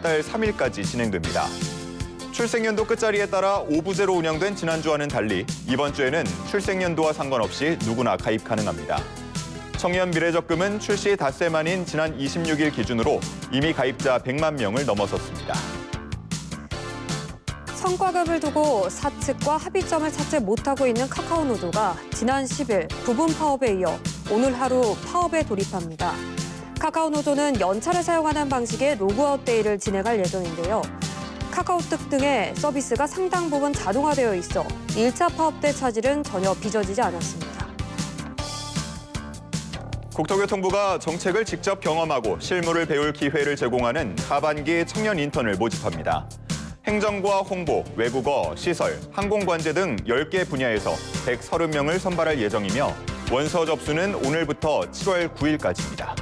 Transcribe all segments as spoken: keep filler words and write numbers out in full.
달 삼 일까지 진행됩니다. 출생연도 끝자리에 따라 오부제로 운영된 지난주와는 달리 이번 주에는 출생연도와 상관없이 누구나 가입 가능합니다. 청년 미래적금은 출시 닷새 만인 지난 이십육 일 기준으로 이미 가입자 백만 명을 넘어섰습니다. 성과급을 두고 사측과 합의점을 찾지 못하고 있는 카카오노조가 지난 십 일 부분 파업에 이어 오늘 하루 파업에 돌입합니다. 카카오노조는 연차를 사용하는 방식의 로그아웃 데이를 진행할 예정인데요. 카카오톡 등의 서비스가 상당 부분 자동화되어 있어 일 차 파업 때 차질은 전혀 빚어지지 않았습니다. 국토교통부가 정책을 직접 경험하고 실무를 배울 기회를 제공하는 하반기 청년 인턴을 모집합니다. 행정과 홍보, 외국어, 시설, 항공관제 등 열 개 분야에서 백삼십 명을 선발할 예정이며 원서 접수는 오늘부터 칠월 구 일까지입니다.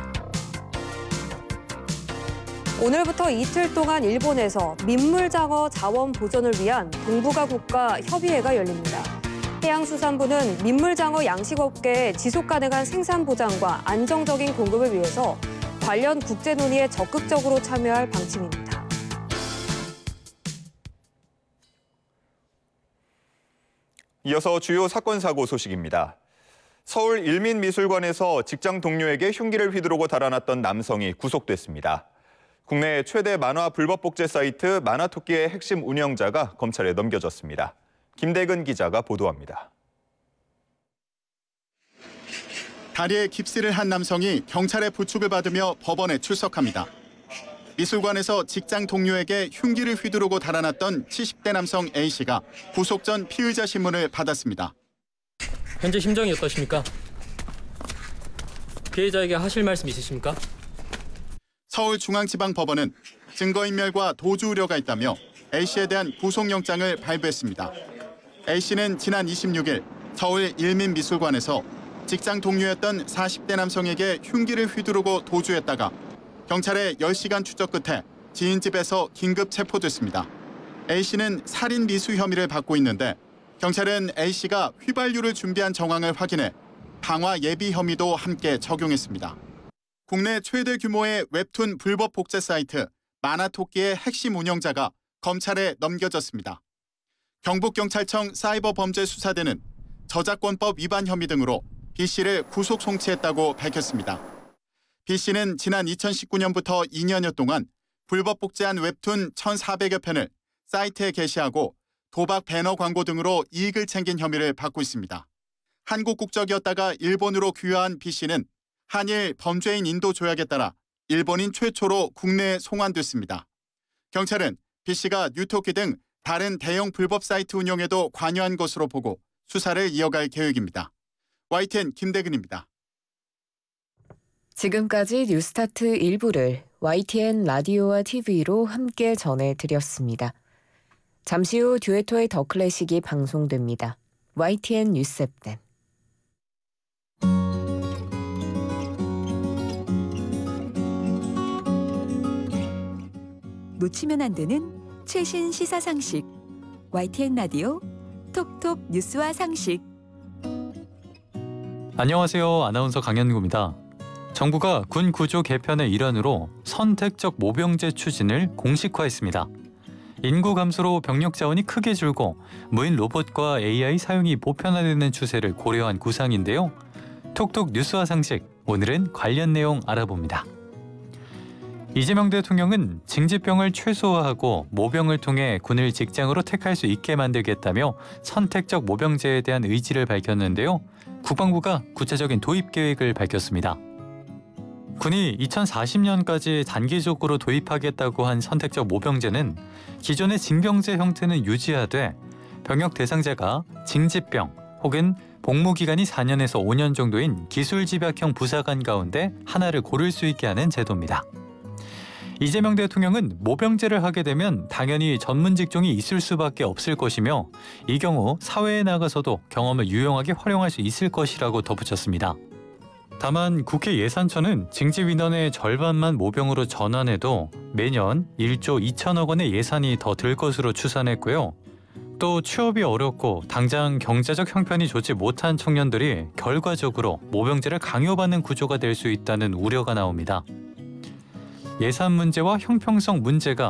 오늘부터 이틀 동안 일본에서 민물장어 자원 보존을 위한 동북아 국가 협의회가 열립니다. 해양수산부는 민물장어 양식업계의 지속가능한 생산 보장과 안정적인 공급을 위해서 관련 국제 논의에 적극적으로 참여할 방침입니다. 이어서 주요 사건 사고 소식입니다. 서울 일민미술관에서 직장 동료에게 흉기를 휘두르고 달아났던 남성이 구속됐습니다. 국내 최대 만화 불법 복제 사이트 만화토끼의 핵심 운영자가 검찰에 넘겨졌습니다. 김대근 기자가 보도합니다. 다리에 깁스를 한 남성이 경찰의 부축을 받으며 법원에 출석합니다. 미술관에서 직장 동료에게 흉기를 휘두르고 달아났던 칠십 대 남성 A씨가 구속 전 피의자 신문을 받았습니다. 현재 심정이 어떠십니까? 피해자에게 하실 말씀 있으십니까? 서울중앙지방법원은 증거인멸과 도주 우려가 있다며 A씨에 대한 구속영장을 발부했습니다. A씨는 지난 이십육 일 서울 일민미술관에서 직장 동료였던 사십 대 남성에게 흉기를 휘두르고 도주했다가 경찰의 열 시간 추적 끝에 지인 집에서 긴급 체포됐습니다. A씨는 살인 미수 혐의를 받고 있는데 경찰은 A씨가 휘발유를 준비한 정황을 확인해 방화 예비 혐의도 함께 적용했습니다. 국내 최대 규모의 웹툰 불법 복제 사이트 만화토끼의 핵심 운영자가 검찰에 넘겨졌습니다. 경북경찰청 사이버범죄수사대는 저작권법 위반 혐의 등으로 B씨를 구속 송치했다고 밝혔습니다. B씨는 지난 이천십구 년부터 이 년여 동안 불법 복제한 웹툰 천사백여 편을 사이트에 게시하고 도박 배너 광고 등으로 이익을 챙긴 혐의를 받고 있습니다. 한국 국적이었다가 일본으로 귀화한 B씨는 한일 범죄인 인도 조약에 따라 일본인 최초로 국내에 송환됐습니다. 경찰은 B씨가 뉴토끼 등 다른 대형 불법 사이트 운영에도 관여한 것으로 보고 수사를 이어갈 계획입니다. 와이티엔 김대근입니다. 지금까지 뉴스타트 일부를 와이티엔 라디오와 티비로 함께 전해드렸습니다. 잠시 후 듀에토의 더 클래식이 방송됩니다. 와이티엔 뉴스 앱. 놓치면 안 되는 최신 시사 상식. 와이티엔 라디오 톡톡 뉴스와 상식. 안녕하세요. 아나운서 강현구입니다. 정부가 군 구조 개편의 일환으로 선택적 모병제 추진을 공식화했습니다. 인구 감소로 병력 자원이 크게 줄고 무인 로봇과 에이아이 사용이 보편화되는 추세를 고려한 구상인데요. 톡톡 뉴스와 상식, 오늘은 관련 내용 알아봅니다. 이재명 대통령은 징집병을 최소화하고 모병을 통해 군을 직장으로 택할 수 있게 만들겠다며 선택적 모병제에 대한 의지를 밝혔는데요. 국방부가 구체적인 도입 계획을 밝혔습니다. 군이 이천사십 년까지 단기적으로 도입하겠다고 한 선택적 모병제는 기존의 징병제 형태는 유지하되 병역 대상자가 징집병 혹은 복무기간이 사 년에서 오 년 정도인 기술집약형 부사관 가운데 하나를 고를 수 있게 하는 제도입니다. 이재명 대통령은 모병제를 하게 되면 당연히 전문 직종이 있을 수밖에 없을 것이며 이 경우 사회에 나가서도 경험을 유용하게 활용할 수 있을 것이라고 덧붙였습니다. 다만 국회 예산처는 징집 인원의 절반만 모병으로 전환해도 매년 일조 이천억 원의 예산이 더 들 것으로 추산했고요. 또 취업이 어렵고 당장 경제적 형편이 좋지 못한 청년들이 결과적으로 모병제를 강요받는 구조가 될 수 있다는 우려가 나옵니다. 예산 문제와 형평성 문제가